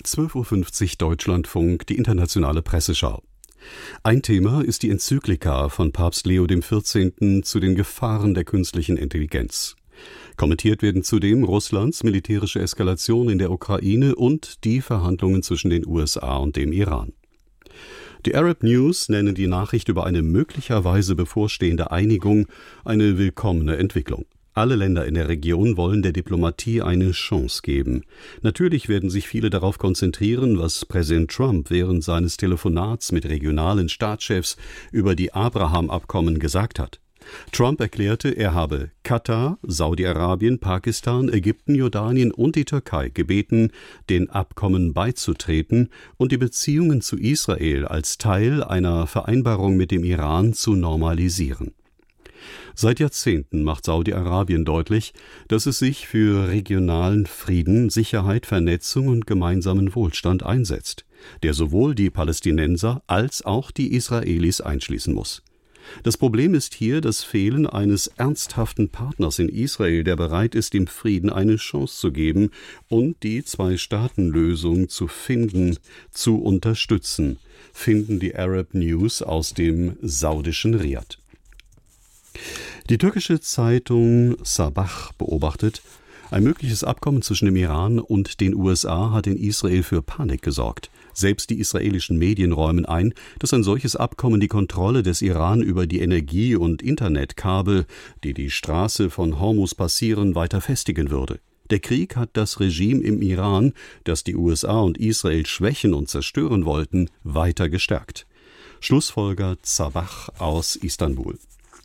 12:50 Uhr Deutschlandfunk, die internationale Presseschau. Ein Thema ist die Enzyklika von Papst Leo XIV. Zu den Gefahren der künstlichen Intelligenz. Kommentiert werden zudem Russlands militärische Eskalation in der Ukraine und die Verhandlungen zwischen den USA und dem Iran. Die Arab News nennen die Nachricht über eine möglicherweise bevorstehende Einigung eine willkommene Entwicklung. Alle Länder in der Region wollen der Diplomatie eine Chance geben. Natürlich werden sich viele darauf konzentrieren, was Präsident Trump während seines Telefonats mit regionalen Staatschefs über die Abraham-Abkommen gesagt hat. Trump erklärte, er habe Katar, Saudi-Arabien, Pakistan, Ägypten, Jordanien und die Türkei gebeten, den Abkommen beizutreten und die Beziehungen zu Israel als Teil einer Vereinbarung mit dem Iran zu normalisieren. Seit Jahrzehnten macht Saudi-Arabien deutlich, dass es sich für regionalen Frieden, Sicherheit, Vernetzung und gemeinsamen Wohlstand einsetzt, der sowohl die Palästinenser als auch die Israelis einschließen muss. Das Problem ist hier das Fehlen eines ernsthaften Partners in Israel, der bereit ist, dem Frieden eine Chance zu geben und die Zwei-Staaten-Lösung zu finden, zu unterstützen, finden die Arab News aus dem saudischen Riad. Die türkische Zeitung Sabah beobachtet, ein mögliches Abkommen zwischen dem Iran und den USA hat in Israel für Panik gesorgt. Selbst die israelischen Medien räumen ein, dass ein solches Abkommen die Kontrolle des Iran über die Energie- und Internetkabel, die die Straße von Hormuz passieren, weiter festigen würde. Der Krieg hat das Regime im Iran, das die USA und Israel schwächen und zerstören wollten, weiter gestärkt. Schlussfolgert Sabah aus Istanbul.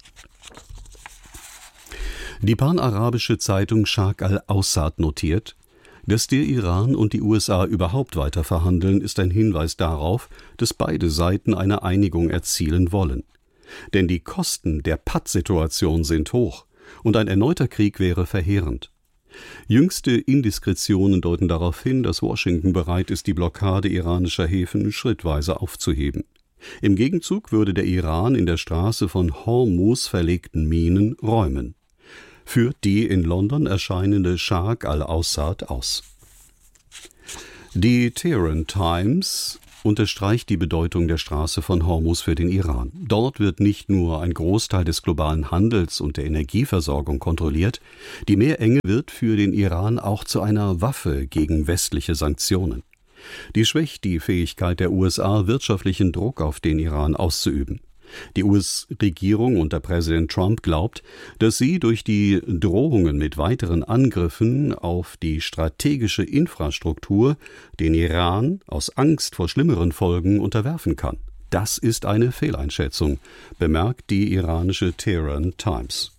Die panarabische Zeitung Sharq al-Awsat notiert, dass der Iran und die USA überhaupt weiter verhandeln, ist ein Hinweis darauf, dass beide Seiten eine Einigung erzielen wollen. Denn die Kosten der Pattsituation sind hoch und ein erneuter Krieg wäre verheerend. Jüngste Indiskretionen deuten darauf hin, dass Washington bereit ist, die Blockade iranischer Häfen schrittweise aufzuheben. Im Gegenzug würde der Iran in der Straße von Hormuz verlegten Minen räumen. Führt die in London erscheinende Sharq al-Awsat aus. Die Tehran Times unterstreicht die Bedeutung der Straße von Hormuz für den Iran. Dort wird nicht nur ein Großteil des globalen Handels und der Energieversorgung kontrolliert, die Meerenge wird für den Iran auch zu einer Waffe gegen westliche Sanktionen. Die schwächt die Fähigkeit der USA, wirtschaftlichen Druck auf den Iran auszuüben. Die US-Regierung unter Präsident Trump glaubt, dass sie durch die Drohungen mit weiteren Angriffen auf die strategische Infrastruktur den Iran aus Angst vor schlimmeren Folgen unterwerfen kann. Das ist eine Fehleinschätzung, bemerkt die iranische Tehran Times.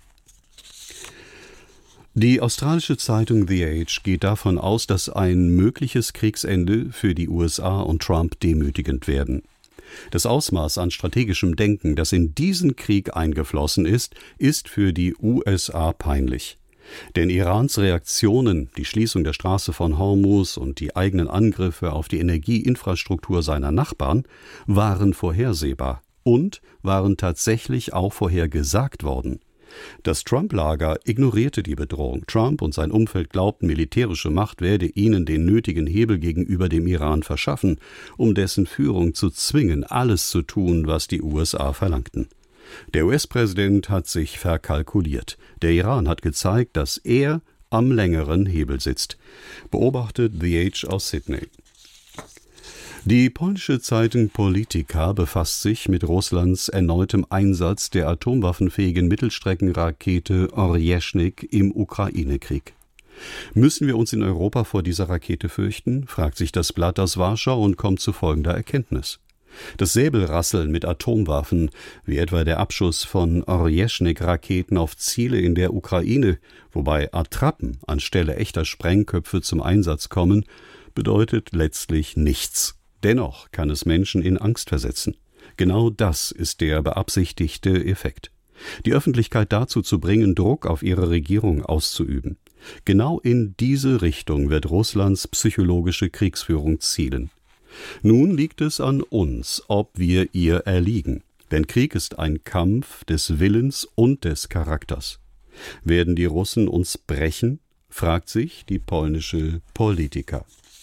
Die australische Zeitung The Age geht davon aus, dass ein mögliches Kriegsende für die USA und Trump demütigend werden. Das Ausmaß an strategischem Denken, das in diesen Krieg eingeflossen ist, ist für die USA peinlich. Denn Irans Reaktionen, die Schließung der Straße von Hormuz und die eigenen Angriffe auf die Energieinfrastruktur seiner Nachbarn waren vorhersehbar und waren tatsächlich auch vorhergesagt worden. Das Trump-Lager ignorierte die Bedrohung. Trump und sein Umfeld glaubten, militärische Macht werde ihnen den nötigen Hebel gegenüber dem Iran verschaffen, um dessen Führung zu zwingen, alles zu tun, was die USA verlangten. Der US-Präsident hat sich verkalkuliert. Der Iran hat gezeigt, dass er am längeren Hebel sitzt. Beobachtet The Age aus Sydney. Die polnische Zeitung Polityka befasst sich mit Russlands erneutem Einsatz der atomwaffenfähigen Mittelstreckenrakete Orjeschnik im Ukraine-Krieg. Müssen wir uns in Europa vor dieser Rakete fürchten, fragt sich das Blatt aus Warschau und kommt zu folgender Erkenntnis. Das Säbelrasseln mit Atomwaffen, wie etwa der Abschuss von Orjeschnik-Raketen auf Ziele in der Ukraine, wobei Attrappen anstelle echter Sprengköpfe zum Einsatz kommen, bedeutet letztlich nichts. Dennoch kann es Menschen in Angst versetzen. Genau das ist der beabsichtigte Effekt. Die Öffentlichkeit dazu zu bringen, Druck auf ihre Regierung auszuüben. Genau in diese Richtung wird Russlands psychologische Kriegsführung zielen. Nun liegt es an uns, ob wir ihr erliegen. Denn Krieg ist ein Kampf des Willens und des Charakters. Werden die Russen uns brechen? Fragt sich die polnische Polityka.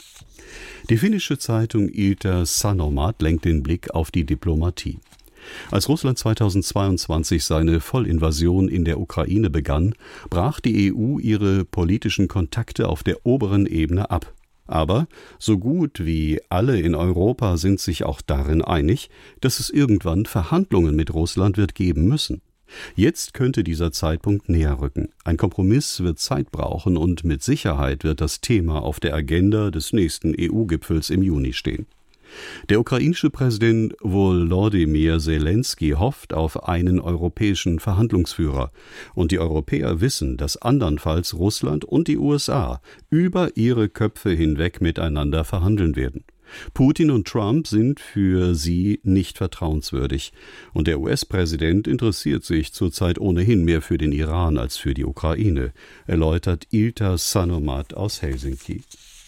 Die finnische Zeitung Ilta-Sanomat lenkt den Blick auf die Diplomatie. Als Russland 2022 seine Vollinvasion in der Ukraine begann, brach die EU ihre politischen Kontakte auf der oberen Ebene ab. Aber so gut wie alle in Europa sind sich auch darin einig, dass es irgendwann Verhandlungen mit Russland wird geben müssen. Jetzt könnte dieser Zeitpunkt näher rücken. Ein Kompromiss wird Zeit brauchen und mit Sicherheit wird das Thema auf der Agenda des nächsten EU-Gipfels im Juni stehen. Der ukrainische Präsident Volodymyr Zelensky hofft auf einen europäischen Verhandlungsführer. Und die Europäer wissen, dass andernfalls Russland und die USA über ihre Köpfe hinweg miteinander verhandeln werden. Putin und Trump sind für sie nicht vertrauenswürdig. Und der US-Präsident interessiert sich zurzeit ohnehin mehr für den Iran als für die Ukraine, erläutert Ilta-Sanomat aus Helsinki.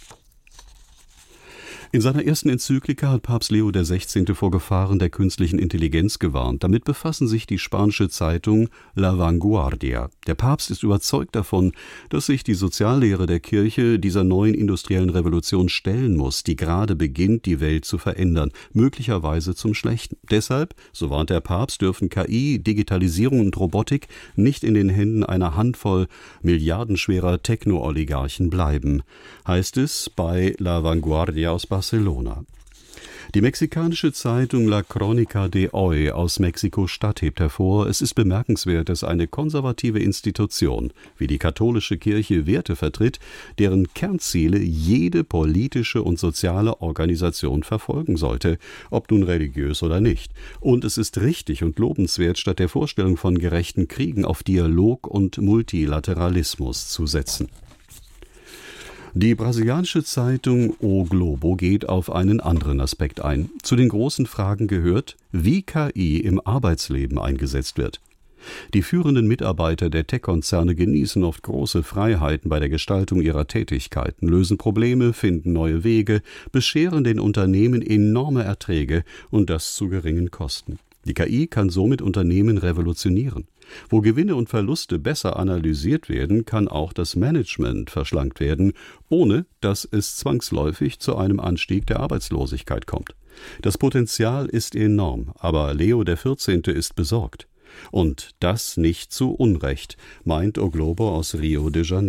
In seiner ersten Enzyklika hat Papst Leo XVI. Vor Gefahren der künstlichen Intelligenz gewarnt. Damit befassen sich die spanische Zeitung La Vanguardia. Der Papst ist überzeugt davon, dass sich die Soziallehre der Kirche dieser neuen industriellen Revolution stellen muss, die gerade beginnt, die Welt zu verändern, möglicherweise zum Schlechten. Deshalb, so warnt der Papst, dürfen KI, Digitalisierung und Robotik nicht in den Händen einer Handvoll milliardenschwerer Techno-Oligarchen bleiben, heißt es bei La Vanguardia aus Barcelona. Die mexikanische Zeitung La Crónica de Hoy aus Mexiko-Stadt hebt hervor, es ist bemerkenswert, dass eine konservative Institution wie die katholische Kirche Werte vertritt, deren Kernziele jede politische und soziale Organisation verfolgen sollte, ob nun religiös oder nicht. Und es ist richtig und lobenswert, statt der Vorstellung von gerechten Kriegen auf Dialog und Multilateralismus zu setzen. Die brasilianische Zeitung O Globo geht auf einen anderen Aspekt ein. Zu den großen Fragen gehört, wie KI im Arbeitsleben eingesetzt wird. Die führenden Mitarbeiter der Tech-Konzerne genießen oft große Freiheiten bei der Gestaltung ihrer Tätigkeiten, lösen Probleme, finden neue Wege, bescheren den Unternehmen enorme Erträge und das zu geringen Kosten. Die KI kann somit Unternehmen revolutionieren. Wo Gewinne und Verluste besser analysiert werden, kann auch das Management verschlankt werden, ohne dass es zwangsläufig zu einem Anstieg der Arbeitslosigkeit kommt. Das Potenzial ist enorm, aber Leo XIV. Ist besorgt. Und das nicht zu Unrecht, meint O Globo aus Rio de Janeiro.